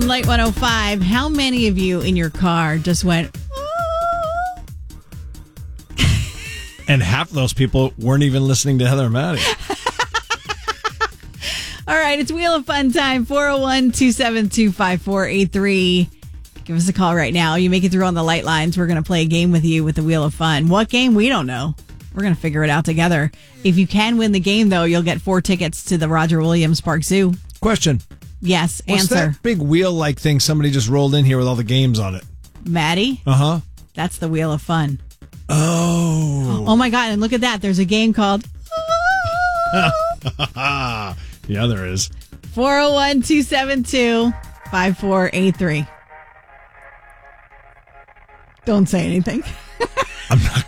on Light 105. How many of you in your car just went, And half of those people weren't even listening to Heather and Maddie. All right, it's Wheel of Fun time, 401-272-5483. Give us a call right now. You make it through on the light lines. We're going to play a game with you with the Wheel of Fun. What game? We don't know. We're going to figure it out together. If you can win the game, though, you'll get 4 tickets to the Roger Williams Park Zoo. Question. Yes, What's answer. that big wheel-like thing somebody just rolled in here with all the games on it? Maddie? Uh-huh. That's the Wheel of Fun. Oh. Oh, my God. And look at that. There's a game called... Yeah, there is. 401-272-5483. Don't say anything. I'm not